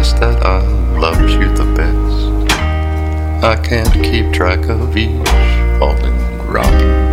guess that I love you the best. I can't keep track of each falling rock.